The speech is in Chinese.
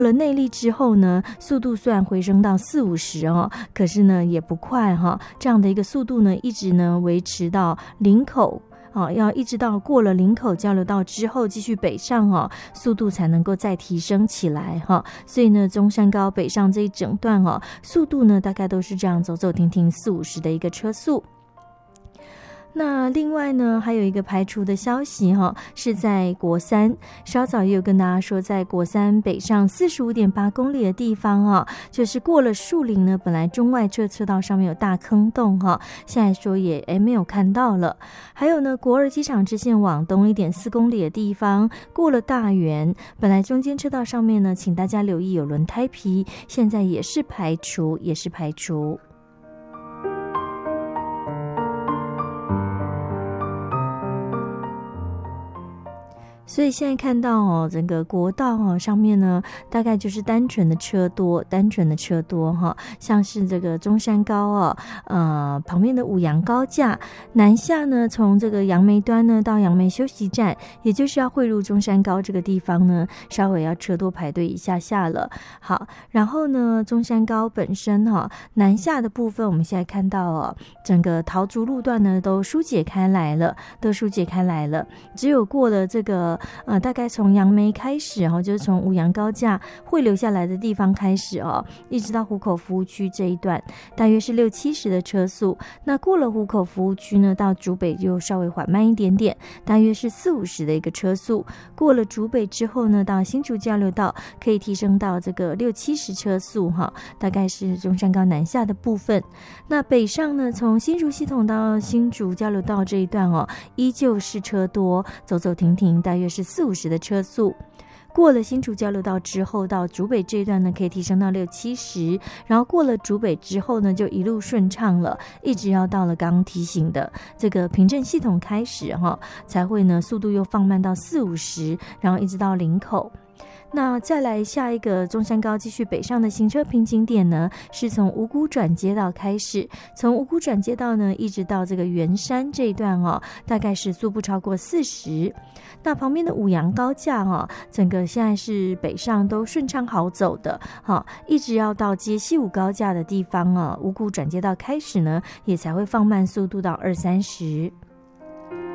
了内坜之后呢，速度虽然回升到40-50哦，可是呢也不快哈，这样的一个速度呢，一直呢维持到林口。要一直到过了林口交流道之后继续北上速度才能够再提升起来所以呢中山高北上这一整段速度呢大概都是这样走走停停40-50的一个车速。那另外呢还有一个排除的消息是在国三，稍早也有跟大家说，在国三北上45.8公里的地方就是过了树林呢，本来中外侧车道上面有大坑洞现在说也没有看到了。还有呢国二机场支线往东1.4公里的地方，过了大园，本来中间车道上面呢，请大家留意有轮胎皮，现在也是排除。所以现在看到整个国道上面呢，大概就是单纯的车多像是这个中山高旁边的五杨高架南下呢，从这个杨梅端呢到杨梅休息站，也就是要汇入中山高这个地方呢，稍微要车多排队一下了。好，然后呢中山高本身南下的部分，我们现在看到整个桃竹路段呢都疏解开来了，只有过了这个大概从杨梅开始就是从五杨高架汇流下来的地方开始一直到湖口服务区这一段，大约是60-70的车速。那过了湖口服务区呢，到竹北就稍微缓慢一点点，大约是40-50的一个车速。过了竹北之后呢，到新竹交流道可以提升到这个60-70车速大概是中山高南下的部分。那北上呢，从新竹系统到新竹交流道这一段依旧是车多，走走停停，大约是40-50的车速。过了新竹交流道之后，到竹北这一段呢，可以提升到60-70，然后过了竹北之后呢，就一路顺畅了，一直要到了刚刚提醒的这个平镇系统开始才会呢速度又放慢到40-50，然后一直到林口。那再来下一个中山高继续北上的行车瓶颈点呢，是从五股转接道开始，从五股转接道呢一直到这个圆山这一段大概时速不超过40。那旁边的五杨高架整个现在是北上都顺畅好走的一直要到接西武高架的地方五股转接道开始呢，也才会放慢速度到20-30。